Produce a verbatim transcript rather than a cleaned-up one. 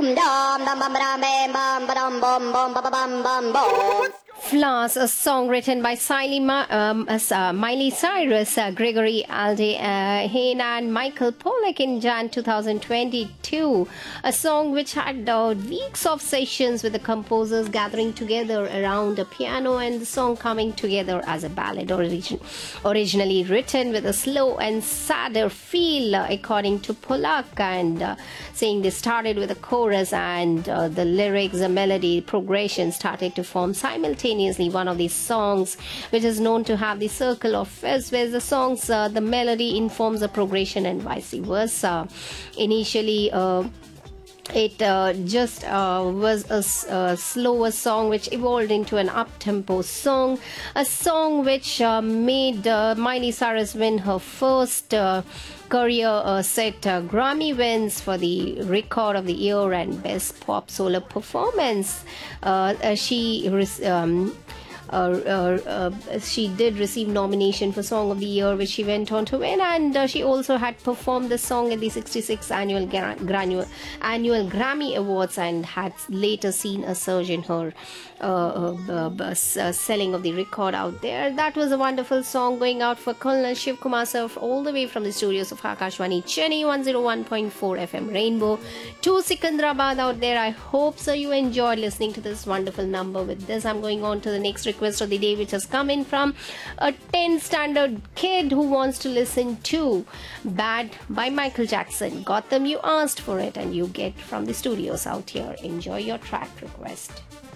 Flowers, a song written by Siley Ma- um, uh, uh, Miley Cyrus, uh, Gregory Alde uh, Hain, and Michael Pollack in Jan twenty twenty-two. A song which had uh, weeks of sessions with the composers gathering together around a piano, and the song coming together as a ballad, origin- originally written with a slow and sadder feel, uh, according to Pollack, and uh, saying they started with a chorus and uh, the lyrics, the melody, progression started to form simultaneously. One of these songs which is known to have the circle of fifths, where the songs uh, the melody informs the progression and vice versa. Initially uh, it uh, just uh, was a, a slower song which evolved into an up-tempo song, a song which uh, made uh, Miley Cyrus win her first uh, career uh, set uh, Grammy wins for the Record of the Year and Best Pop Solo Performance. Uh, uh, she um, Uh, uh, uh, she did receive nomination for Song of the Year, which she went on to win, and uh, she also had performed the song at the sixty-sixth annual, gra- granual, annual Grammy Awards, and had later seen a surge in her uh, uh, uh, uh, selling of the record out there. That was a wonderful song going out for Colonel Shiv Kumar sir, all the way from the studios of Akashvani Chennai one oh one point four F M Rainbow to Sikandrabad out there. I hope so you enjoyed listening to this wonderful number. With this, I'm going on to the next request of the day, which has come in from a tenth standard kid who wants to listen to Bad by Michael Jackson. Got them, you asked for it, and you get from the studios out here. Enjoy your track request.